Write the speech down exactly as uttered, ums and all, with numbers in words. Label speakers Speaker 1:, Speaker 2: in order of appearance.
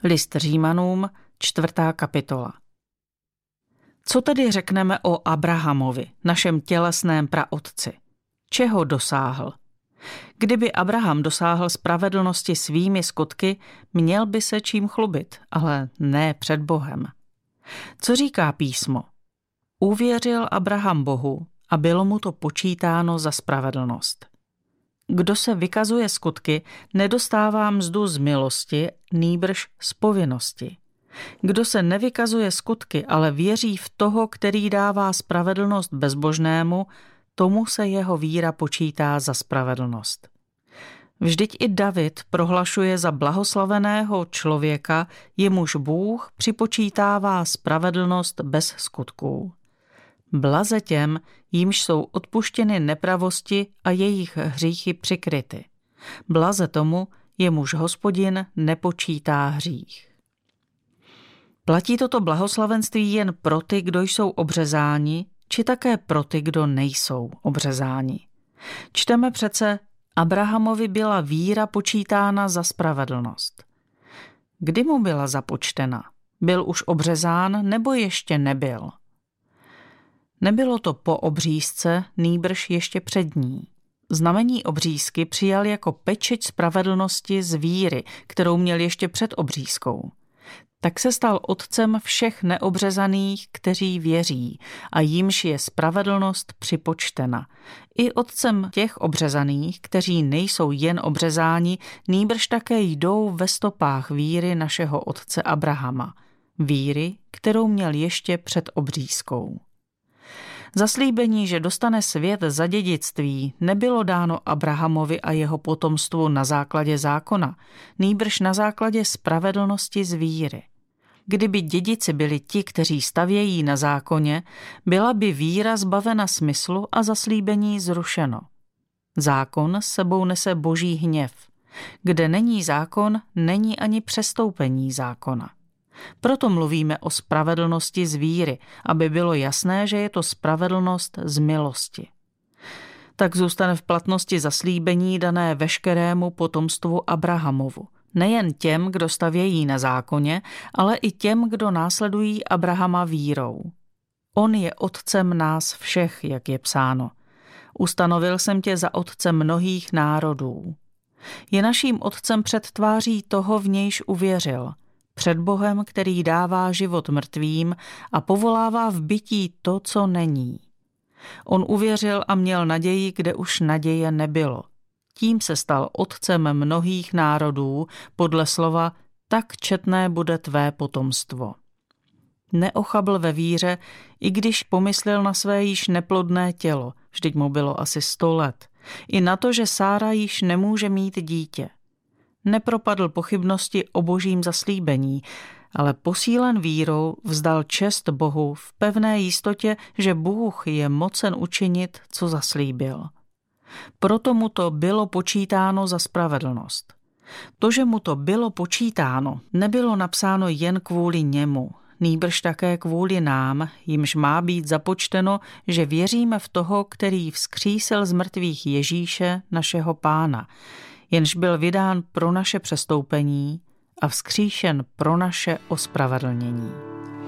Speaker 1: List Římanům, čtvrtá kapitola. Co tedy řekneme o Abrahamovi, našem tělesném praotci? Čeho dosáhl? Kdyby Abraham dosáhl spravedlnosti svými skutky, měl by se čím chlubit, ale ne před Bohem. Co říká písmo? Uvěřil Abraham Bohu a bylo mu to počítáno za spravedlnost. Kdo se vykazuje skutky, nedostává mzdu z milosti, nýbrž z povinnosti. Kdo se nevykazuje skutky, ale věří v toho, který dává spravedlnost bezbožnému, tomu se jeho víra počítá za spravedlnost. Vždyť i David prohlašuje za blahoslaveného člověka, jemuž Bůh připočítává spravedlnost bez skutků. Blaze těm, jímž jsou odpuštěny nepravosti a jejich hříchy přikryty. Blaze tomu, jemuž Hospodin nepočítá hřích. Platí toto blahoslavenství jen pro ty, kdo jsou obřezáni, či také pro ty, kdo nejsou obřezáni. Čteme přece, Abrahamovi byla víra počítána za spravedlnost. Kdy mu byla započtena? Byl už obřezán nebo ještě nebyl? Nebylo to po obřízce, nýbrž ještě před ní. Znamení obřízky přijal jako pečeť spravedlnosti z víry, kterou měl ještě před obřízkou. Tak se stal otcem všech neobřezaných, kteří věří, a jímž je spravedlnost připočtena. I otcem těch obřezaných, kteří nejsou jen obřezáni, nýbrž také jdou ve stopách víry našeho otce Abrahama. Víry, kterou měl ještě před obřízkou. Zaslíbení, že dostane svět za dědictví, nebylo dáno Abrahamovi a jeho potomstvu na základě zákona, nýbrž na základě spravedlnosti z víry. Kdyby dědici byli ti, kteří stavějí na zákoně, byla by víra zbavena smyslu a zaslíbení zrušeno. Zákon s sebou nese boží hněv. Kde není zákon, není ani přestoupení zákona. Proto mluvíme o spravedlnosti z víry, aby bylo jasné, že je to spravedlnost z milosti. Tak zůstane v platnosti zaslíbení dané veškerému potomstvu Abrahamovu. Nejen těm, kdo stavějí na zákoně, ale i těm, kdo následují Abrahama vírou. On je otcem nás všech, jak je psáno. Ustanovil jsem tě za otce mnohých národů. Je naším otcem před tváří toho, v nějž uvěřil. Před Bohem, který dává život mrtvým a povolává v bytí to, co není. On uvěřil a měl naději, kde už naděje nebylo. Tím se stal otcem mnohých národů, podle slova tak četné bude tvé potomstvo. Neochabl ve víře, i když pomyslel na své již neplodné tělo, vždyť mu bylo asi sto let, i na to, že Sára již nemůže mít dítě. Nepropadl pochybnosti o božím zaslíbení, ale posílen vírou vzdal čest Bohu v pevné jistotě, že Bůh je mocen učinit, co zaslíbil. Proto mu to bylo počítáno za spravedlnost. To, že mu to bylo počítáno, nebylo napsáno jen kvůli němu, nýbrž také kvůli nám, jimž má být započteno, že věříme v toho, který vzkřísil z mrtvých Ježíše, našeho Pána, jenž byl vydán pro naše přestoupení a vzkříšen pro naše ospravedlnění.